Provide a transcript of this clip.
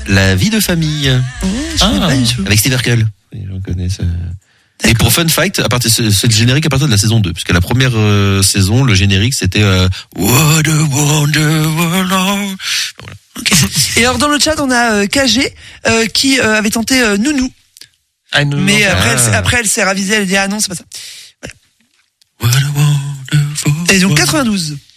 La vie de famille. Je connais pas du tout. Avec Steve Urkel. Les gens connaissent. Et pour Fun Fact, c'est le générique à partir de la saison 2, puisque la première saison, le générique, c'était What a Wonderful Love. Voilà. Okay. Et alors dans le chat, on a KG qui avait tenté Nounou. Mais après elle s'est ravisée, elle a dit ah non, c'est pas ça. Voilà. What a wonderful. Et donc 92.